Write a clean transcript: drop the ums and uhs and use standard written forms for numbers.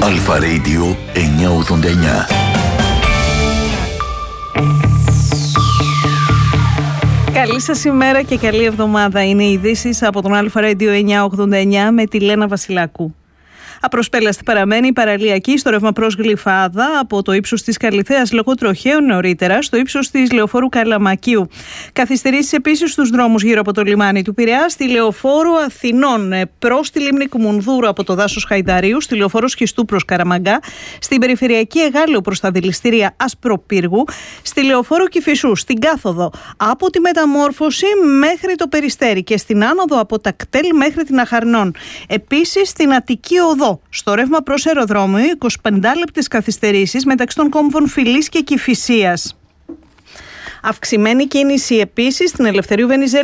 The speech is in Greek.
Αλφα Radio 989. Καλή σας ημέρα και καλή εβδομάδα. Είναι οι ειδήσεις από τον Αλφα Radio 989 με τη Λένα Βασιλάκου. Απροσπέλαστη παραμένει η παραλιακή στο ρεύμα προς Γλυφάδα από το ύψος της Καλιθέας λόγω τροχαίων νωρίτερα στο ύψος της Λεωφόρου Καλαμακίου. Καθυστερήσεις επίσης στους δρόμους γύρω από το λιμάνι του Πειραιά, στη Λεωφόρο Αθηνών προς τη λίμνη Κουμουνδούρου από το δάσος Χαϊδαρίου, στη Λεωφόρο Σχιστού προς Καραμαγκά, στην περιφερειακή Εγάλεο προς τα δηληστήρια Ασπροπύργου, στη Λεωφόρο Κηφισού, στην κάθοδο από τη Μεταμόρφωση μέχρι το Περιστέρι και στην άνοδο από τα Κτέλ μέχρι την Αχαρνών. Επίσης στην Αττική Οδό. Στο ρεύμα προς αεροδρόμιο 25 λεπτές καθυστερήσεις μεταξύ των κόμβων Φυλής και Κηφισίας. Αυξημένη κίνηση επίσης στην Ελευθερίου Βενιζέλου